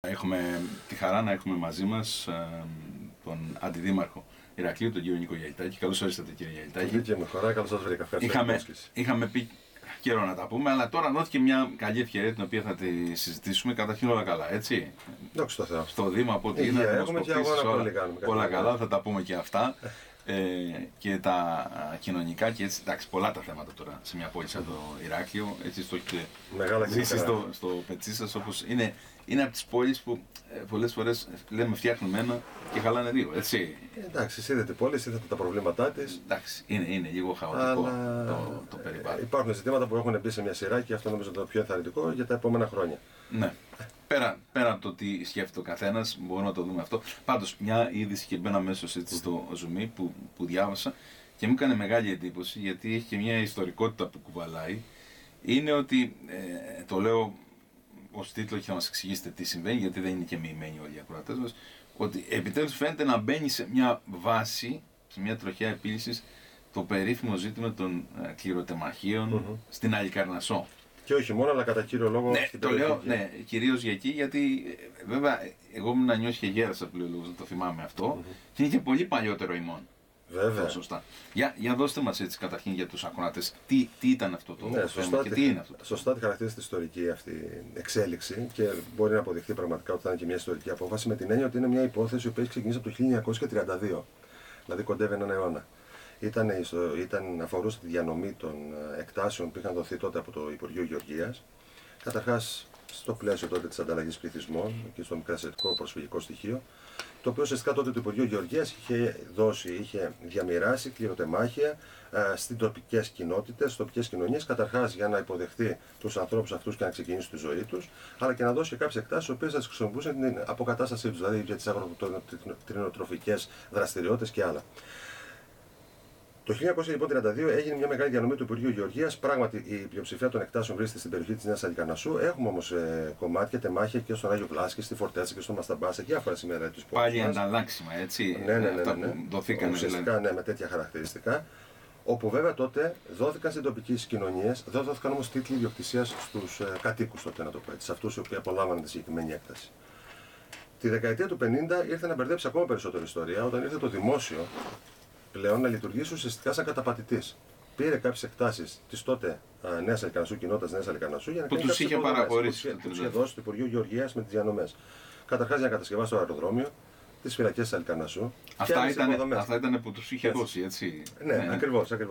Έχουμε τη χαρά να έχουμε μαζί μας τον Αντιδήμαρχο Ηρακλείου, τον κύριο Νίκο Γιαλιτάκη. Καλώς ορίσατε, κύριε Γιαλιτάκη. Δίκαια με χαρά, καλώς σας βρήκα. Είχαμε πει καιρό να τα πούμε, αλλά τώρα δόθηκε μια καλή ευκαιρία την οποία θα τη συζητήσουμε. Καταρχήν όλα καλά, έτσι. Δόξα τω Θεώ. Στο Δήμα, από ό,τι είδα, έχουμε και αγώνα όλα καλά, θα τα πούμε και αυτά. Και τα κοινωνικά και έτσι, εντάξει, πολλά τα θέματα τώρα σε μια πόλη σαν το Ηράκλειο. Έτσι το έχετε ζήσει στο πετσί σας, όπως είναι από τις πόλεις που πολλές φορές λέμε φτιάχνουμε ένα και χαλάνε δύο, έτσι. Εντάξει, είδατε πόλεις, είδατε τα προβλήματά της. Εντάξει, είναι λίγο χαοτικό το περιβάλλον. Υπάρχουν ζητήματα που έχουν μπει σε μια σειρά και αυτό νομίζω το πιο ενθαρρυντικό για τα επόμενα χρόνια. Ναι. Πέρα από το τι σκέφτεται ο καθένας, μπορούμε να το δούμε αυτό. Πάντως, μια είδηση και μπαίνα αμέσως στο Zoom που διάβασα και μου έκανε μεγάλη εντύπωση, γιατί έχει και μια ιστορικότητα που κουβαλάει. Είναι ότι, το λέω ως τίτλο και θα μας εξηγήσετε τι συμβαίνει, γιατί δεν είναι και μοιημένοι όλοι οι ακροατές μας, ότι επιτέλους φαίνεται να μπαίνει σε μια βάση, σε μια τροχιά επίλυσης, το περίφημο ζήτημα των κληροτεμαχίων στην Αλικαρνασσό. Και όχι μόνο, αλλά κατά κύριο λόγο. Ναι, το λέω κυρίως για εκεί, γιατί βέβαια εγώ ήμουν νιώσει και γέρασα πλέον, το θυμάμαι αυτό, και είναι και πολύ παλιότερο ημών. Βέβαια. Σωστά. Για δώστε μας έτσι καταρχήν για τους ακροατές, τι ήταν αυτό το θέμα και τι είναι αυτό. Σωστά τη χαρακτηρίζεται ιστορική αυτή εξέλιξη και μπορεί να αποδειχθεί πραγματικά ότι θα είναι και μια ιστορική απόφαση, με την έννοια ότι είναι μια υπόθεση που έχει ξεκινήσει από το 1932, δηλαδή κοντεύει έναν αιώνα. Αφορούσε τη διανομή των εκτάσεων που είχαν δοθεί τότε από το Υπουργείο Γεωργίας. Καταρχάς, στο πλαίσιο τότε της ανταλλαγής πληθυσμών και στο μικρασιατικό προσφυγικό στοιχείο, το οποίο ουσιαστικά τότε το Υπουργείο Γεωργίας είχε διαμοιράσει κληροτεμάχια στις τοπικές κοινότητες, στις τοπικές κοινωνίες, καταρχάς για να υποδεχτεί τους ανθρώπους αυτούς και να ξεκινήσει τη ζωή τους, αλλά και να δώσει και κάποιες εκτάσεις, οι οποίες θα τις χρησιμοποιούσαν την αποκατάστασή τους, δηλαδή για τις αγροτροφικές δραστηριότητες και άλλα. Το 1932 έγινε μια μεγάλη διανομή του Υπουργείου Γεωργίας. Πράγματι, η πλειοψηφία των εκτάσεων βρίσκεται στην περιοχή της Νέας Αλικαρνασσού. Έχουμε όμως κομμάτια, τεμάχια και στον Άγιο Βλάσκη, στη Φορτέτσα και στο Μασταμπά, σε διάφορα σημεία της πόλης. Πάλι ανταλλάξιμα, έτσι. Αυτά που δοθήκαν. Ουσιαστικά, ναι, με τέτοια χαρακτηριστικά. Όπου βέβαια τότε δόθηκαν στις τοπικές κοινωνίες, δεν δόθηκαν όμως τίτλοι ιδιοκτησίας στους κατοίκους, τότε να το πω έτσι, σε αυτούς οι οποίοι απολάμβαναν τη συγκεκριμένη έκταση. Τη δεκαετία του 50 ήρθε να μπερδέψει ακόμα περισσότερη ιστορία όταν ήρθε το δημόσιο πλέον να λειτουργήσει ουσιαστικά σαν καταπατητής. Πήρε κάποιες εκτάσεις της τότε Νέας Αλικαρνασσού, κοινότητας Νέας Αλικαρνασσού, για να κάνει τους είχε παραχωρήσει. Που τους είχε δώσει το Υπουργείο Γεωργίας με τις διανομές. Καταρχάς για να κατασκευάσει το αεροδρόμιο, τις φυλακές της Αλικαρνασσού. Αυτά ήταν που τους είχε δώσει, έτσι. Ναι, ακριβώς. Ναι.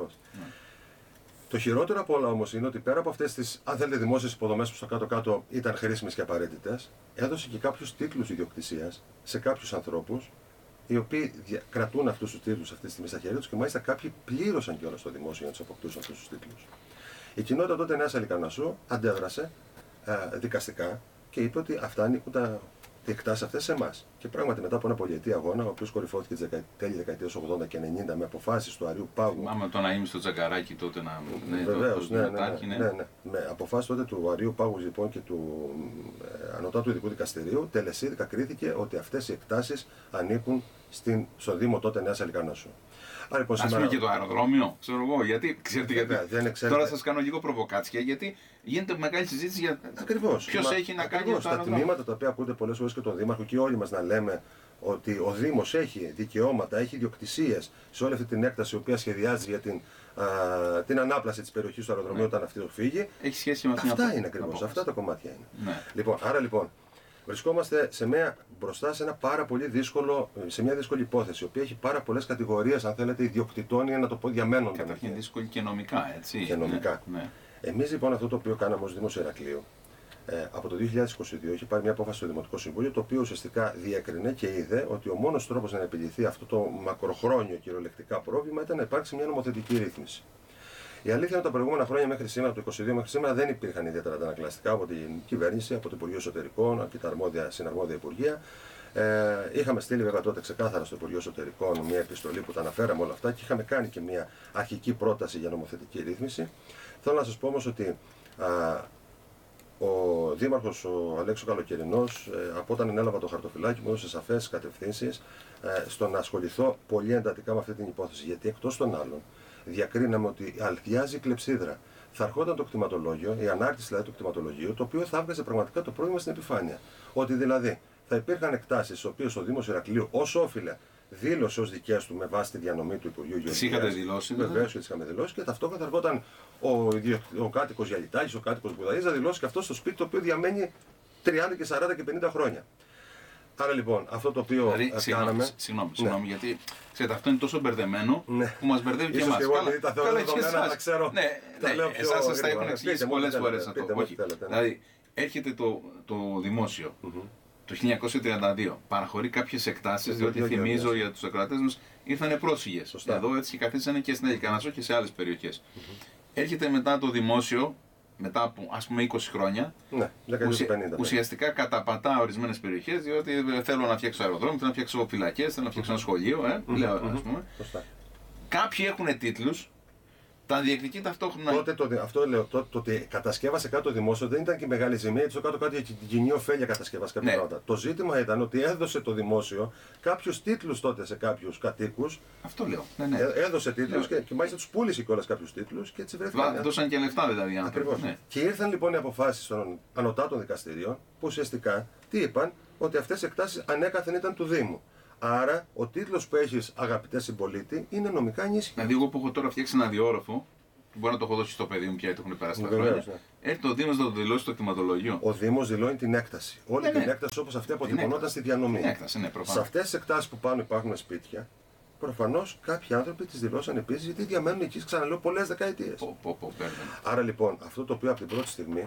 Το χειρότερο από όλα όμως είναι ότι πέρα από αυτές τις, αν θέλετε, δημόσιες υποδομές που στο κάτω-κάτω ήταν χρήσιμες και απαραίτητες, έδωσε και κάποιους τίτλους ιδιοκτησίας σε κάποιους ανθρώπους, οι οποίοι κρατούν αυτούς τους τίτλους αυτή τη στιγμή στα χέρια τους και μάλιστα κάποιοι πλήρωσαν κιόλας στο δημόσιο για να τους αποκτούσαν αυτούς τους τίτλους. Η κοινότητα τότε Νέας Αλικαρνασσού αντέδρασε δικαστικά και είπε ότι αυτά ανήκουν οι εκτάσεις αυτές σε εμάς. Και πράγματι μετά από ένα πολυετή αγώνα, ο οποίος κορυφώθηκε τέλη δεκαετίας 80 και 90 με αποφάσεις του Αρείου Πάγου. Θυμάμαι το να είμαι στο Τζαγκαράκι τότε να. Βεβαίως, ναι. Με αποφάσεις τότε του Αρείου Πάγου λοιπόν και του Ανωτάτου Ειδικού Δικαστηρίου, τελεσίδικα κρίθηκε ότι αυτές οι εκτάσεις ανήκουν στο Δήμο τότε Νέας Αλικαρνασσού. Ας πούμε και το αεροδρόμιο, ξέρω εγώ, γιατί τώρα σας κάνω λίγο προβοκάτσια, γιατί γίνεται μεγάλη συζήτηση για ποιος έχει να κάνει το αεροδρόμιο. Τα τμήματα τα οποία ακούτε πολλές φορές και τον Δήμαρχο και όλοι μας να λέμε ότι ο Δήμος έχει δικαιώματα, έχει ιδιοκτησίες σε όλη αυτή την έκταση η οποία σχεδιάζει για την ανάπλαση της περιοχής του αεροδρομίου όταν αυτή το φύγει. Έχει σχέση με αυτά είναι ακριβώς, αυτά τα κομμάτια είναι. Ναι. Άρα λοιπόν, βρισκόμαστε μπροστά σε σε μια δύσκολη υπόθεση, η οποία έχει πάρα πολλές κατηγορίες, αν θέλετε, ιδιοκτητών ή να το πω διαμένων. Καταρχήν δύσκολη και νομικά, έτσι. Και νομικά. Ναι. Εμείς λοιπόν αυτό το οποίο κάναμε ως Δήμος Ηρακλείου, από το 2022 είχε πάρει μια απόφαση στο Δημοτικό Συμβούλιο, το οποίο ουσιαστικά διέκρινε και είδε ότι ο μόνος τρόπος να επιληθεί αυτό το μακροχρόνιο κυριολεκτικά πρόβλημα ήταν να υπάρξει μια νομοθετική ρύθμιση. Η αλήθεια είναι ότι τα προηγούμενα χρόνια μέχρι σήμερα, το 2022 μέχρι σήμερα, δεν υπήρχαν ιδιαίτερα αντανακλαστικά από την κυβέρνηση, από το Υπουργείο Εσωτερικών και τα συναρμόδια υπουργεία. Είχαμε στείλει βέβαια τότε ξεκάθαρα στο Υπουργείο Εσωτερικών μια επιστολή που τα αναφέραμε όλα αυτά και είχαμε κάνει και μια αρχική πρόταση για νομοθετική ρύθμιση. Θέλω να σας πω όμως ότι ο Δήμαρχος ο Αλέξης Καλοκαιρινός, από όταν ανέλαβα το χαρτοφυλάκι μου, έδωσε σαφές κατευθύνσεις στο να ασχοληθώ πολύ εντατικά με αυτή την υπόθεση. Γιατί εκτός των άλλων, διακρίναμε ότι αλθιάζει η κλεψίδρα. θα ερχόταν το κτηματολόγιο, η ανάρτηση δηλαδή του κτηματολογίου, το οποίο θα έβγαζε πραγματικά το πρόβλημα στην επιφάνεια. Ότι δηλαδή θα υπήρχαν εκτάσεις, τις οποίες ο Δήμος Ηρακλείου ως όφιλε δήλωσε ως δικές του με βάση τη διανομή του Υπουργείου Γεωργίας. Τις είχατε δηλώσει. Βεβαίως και τις είχαμε δηλώσει και ταυτόχρονα θα ερχόταν ο κάτοικος Γιαλιτάκης, ο κάτοικος Μπουδαής να δηλώσει και αυτό στο σπίτι το οποίο διαμένει 30 και 40 και 50 χρόνια. Άρα λοιπόν, αυτό το οποίο κάναμε. Συγγνώμη, γιατί ξέρετε, αυτό είναι τόσο μπερδεμένο που μας μπερδεύει και εμάς. Εγώ επειδή τα θεωρώ δεδομένα, αλλά ξέρω. Ναι, εσάς σας τα έχουν εξηγήσει πολλές φορές αυτό. Δηλαδή, έρχεται το δημόσιο το 1932, παραχωρεί κάποιες εκτάσεις, διότι θυμίζω για τους ακροατές μας ήρθαν πρόσφυγες. Εδώ έτσι και καθίσανε και στην Ελικανασό και σε άλλες περιοχές. Έρχεται μετά το δημόσιο, μετά από ας πούμε 20 χρόνια, ουσιαστικά καταπατά ορισμένες περιοχές, διότι θέλω να φτιάξω αεροδρόμιο, θέλω να φτιάξω φυλακές, θέλω να φτιάξω ένα σχολείο, λέω ας πούμε. Κάποιοι έχουν τίτλους, τα διεκδικεί ταυτόχρονα. Το ότι κατασκεύασε κάτι το δημόσιο δεν ήταν και μεγάλη ζημία, έτσι το κάτω-κάτω για την κοινή ωφέλεια κατασκεύασε κάποια πράγματα. Το ζήτημα ήταν ότι έδωσε το δημόσιο κάποιους τίτλους τότε σε κάποιους κατοίκους. Αυτό λέω. Έδωσε τίτλους και μάλιστα τους πούλησε κιόλας κάποιους τίτλους και έτσι βρέθηκαν. Δώσαν και λεφτά δηλαδή οι άνθρωποι. Ακριβώς. Και ήρθαν λοιπόν οι αποφάσεις των ανωτάτων δικαστηρίων που ουσιαστικά τι είπαν, ότι αυτές οι εκτάσεις ανέκαθεν ήταν του Δήμου. Άρα, ο τίτλος που έχεις, αγαπητέ συμπολίτη, είναι νομικά ενίσχυτος. Δηλαδή, εγώ που έχω τώρα φτιάξει ένα διόροφο, που μπορεί να το έχω δώσει στο παιδί μου πια, γιατί έχουν περάσει τα χρόνια. Έρχεται ο Δήμος να το δηλώσει στο κτηματολόγιο. Ο Δήμος δηλώνει την έκταση. Όλη την έκταση όπως αυτή αποτυπωνόταν στη διανομή. Σε αυτές τις εκτάσεις που πάνω υπάρχουν σπίτια, προφανώς κάποιοι άνθρωποι τις δηλώσαν επίσης γιατί διαμένουν εκεί, ξαναλέω, πολλές δεκαετίες. Άρα λοιπόν, αυτό το οποίο από την πρώτη στιγμή